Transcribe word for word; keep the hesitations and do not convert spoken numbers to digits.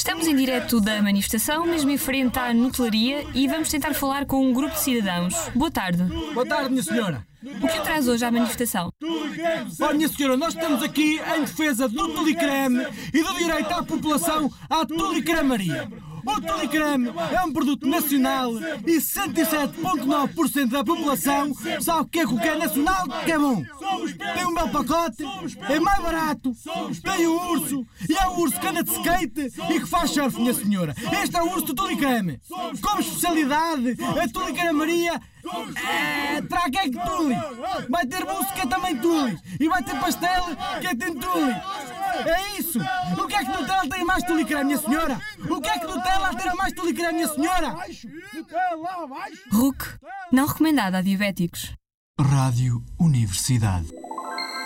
Estamos em direto da manifestação, mesmo em frente à Nutelaria, e vamos tentar falar com um grupo de cidadãos. Boa tarde. Boa tarde, minha senhora. O que o traz hoje à manifestação? Olha, minha senhora, nós estamos aqui em defesa do Tulicreme e do direito à população à Tulicremaria. O Tulicreme é um produto nacional e sessenta e sete vírgula nove por cento da população sabe o que é que o que é nacional que é bom. Tem um belo pacote, é mais barato, tem o urso e é o urso que anda de skate e que faz surf, minha senhora. Este é o urso do Tulicreme. Como especialidade, a Tulicremaria é traqueque tule. Vai ter bolso que é também tule e vai ter pastel que é tem tule. É isso! O que é que Nutella tem mais Tulicreme, minha senhora? O que é que Nutella tem mais Tulicreme, minha senhora? R U C, não recomendada a diabéticos. Rádio Universidade.